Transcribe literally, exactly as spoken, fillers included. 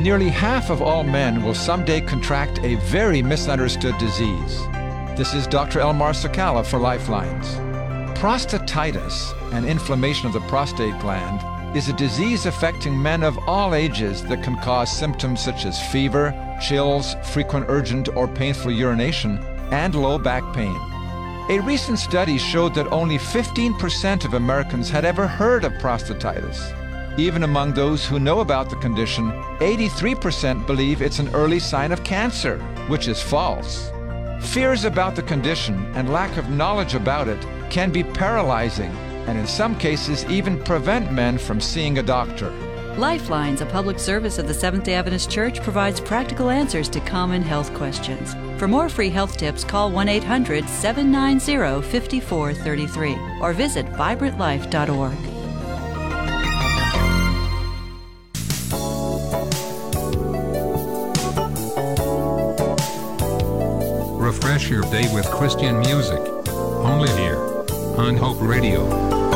nearly half of all men will someday contract a very misunderstood disease. This is Doctor Elmar Sakala for Lifelines. Prostatitis, an inflammation of the prostate gland, is a disease affecting men of all ages that can cause symptoms such as fever, chills, frequent urgent or painful urination, and low back pain. A recent study showed that only fifteen percent of Americans had ever heard of prostatitis. Even among those who know about the condition, eighty-three percent believe it's an early sign of cancer, which is false. Fears about the condition and lack of knowledge about it can be paralyzing and in some cases even prevent men from seeing a doctor. Lifelines, a public service of the Seventh-day Adventist Church, provides practical answers to common health questions. For more free health tips, call one eight hundred, seven nine zero, five four three three or visit vibrant life dot org. Refresh your day with Christian music. Only here on Hope Radio.